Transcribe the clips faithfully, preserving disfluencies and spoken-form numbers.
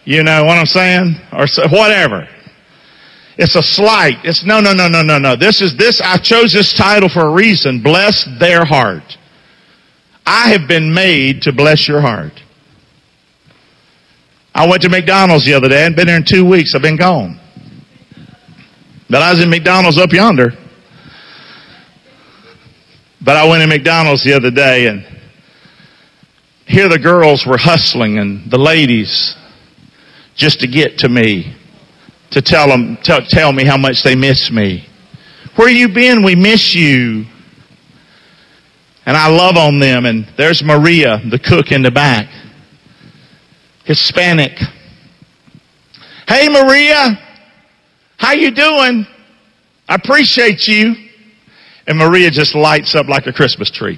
You know what I'm saying? Or so, whatever. It's a slight. It's no, no, no, no, no, no. This is this. I chose this title for a reason. Bless their heart. I have been made to bless your heart. I went to McDonald's the other day. I hadn't been there in two weeks. I've been gone. But I was in McDonald's up yonder. But I went to McDonald's the other day, and here the girls were hustling, and the ladies, just to get to me, to tell them, tell, tell me how much they miss me. Where you been? We miss you. And I love on them. And there's Maria, the cook in the back, Hispanic. Hey, Maria, how you doing? I appreciate you. And Maria just lights up like a Christmas tree.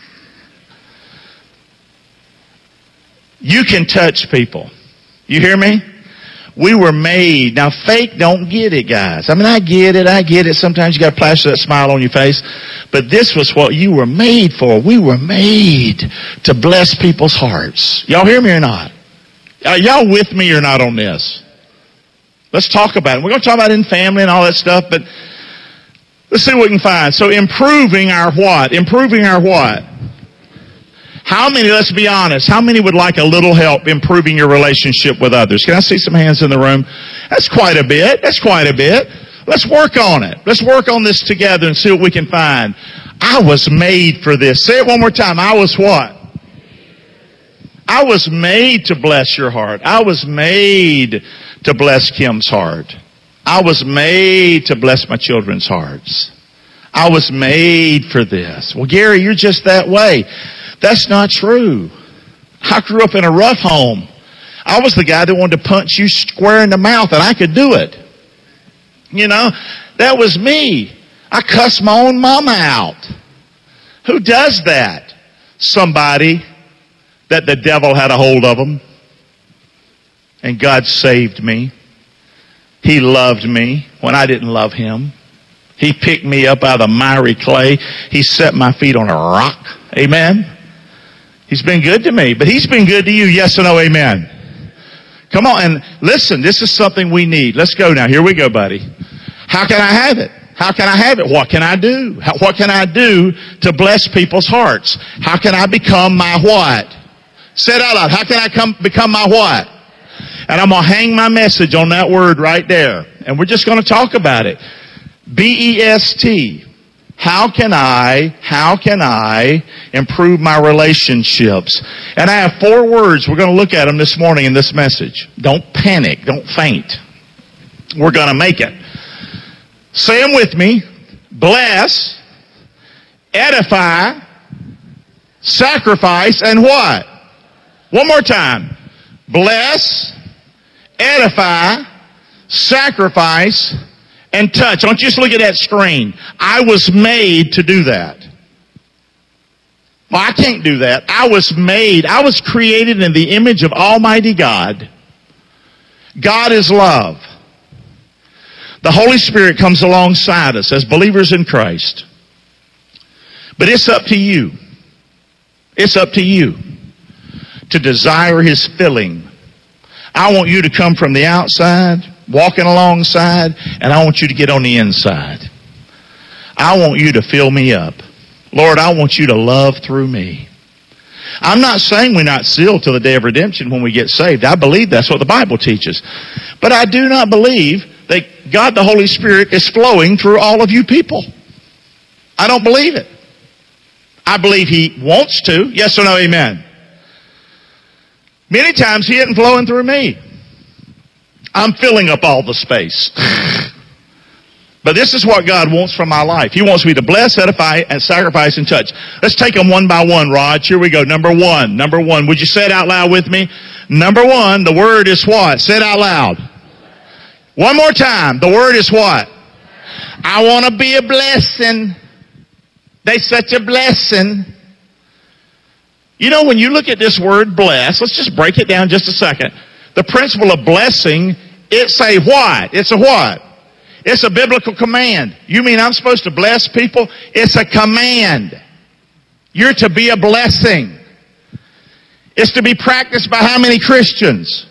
You can touch people. You hear me? We were made. Now, fake don't get it, guys. I mean, I get it. I get it. Sometimes you got to plaster that smile on your face. But this was what you were made for. We were made to bless people's hearts. Y'all hear me or not? Are y'all with me or not on this? Let's talk about it. We're going to talk about it in family and all that stuff, but let's see what we can find. So improving our what? Improving our what? How many, let's be honest, how many would like a little help improving your relationship with others? Can I see some hands in the room? That's quite a bit. That's quite a bit. Let's work on it. Let's work on this together and see what we can find. I was made for this. Say it one more time. I was what? I was made to bless your heart. I was made to bless Kim's heart. I was made to bless my children's hearts. I was made for this. Well, Gary, you're just that way. That's not true. I grew up in a rough home. I was the guy that wanted to punch you square in the mouth, and I could do it. You know, that was me. I cussed my own mama out. Who does that? Somebody that the devil had a hold of them. And God saved me. He loved me when I didn't love him. He picked me up out of the miry clay. He set my feet on a rock. Amen. He's been good to me, but he's been good to you. Yes or no? Amen. Come on and listen. This is something we need. Let's go now. Here we go, buddy. How can I have it? How can I have it? What can I do? How, what can I do to bless people's hearts? How can I become my what? Say it out loud. How can I come become my what? And I'm going to hang my message on that word right there. And we're just going to talk about it. B E S T. How can I, how can I improve my relationships? And I have four words. We're going to look at them this morning in this message. Don't panic. Don't faint. We're going to make it. Say them with me. Bless, edify, sacrifice, and what? One more time. Bless, edify, sacrifice, and touch. Don't you just look at that screen. I was made to do that. Well, I can't do that. I was made. I was created in the image of Almighty God. God is love. The Holy Spirit comes alongside us as believers in Christ. But it's up to you. It's up to you to desire His filling. I want you to come from the outside, walking alongside, and I want you to get on the inside. I want you to fill me up. Lord, I want you to love through me. I'm not saying we're not sealed till the day of redemption when we get saved. I believe that's what the Bible teaches. But I do not believe that God the Holy Spirit is flowing through all of you people. I don't believe it. I believe He wants to. Yes or no? Amen. Many times He isn't flowing through me. I'm filling up all the space. But this is what God wants from my life. He wants me to bless, edify, and sacrifice and touch. Let's take them one by one, Rod. Here we go. Number one. Number one. Would you say it out loud with me? Number one, the word is what? Say it out loud. One more time. The word is what? I want to be a blessing. They're such a blessing. You know, when you look at this word bless, let's just break it down just a second. The principle of blessing, it's a what? It's a what? It's a biblical command. You mean I'm supposed to bless people? It's a command. You're to be a blessing. It's to be practiced by how many Christians?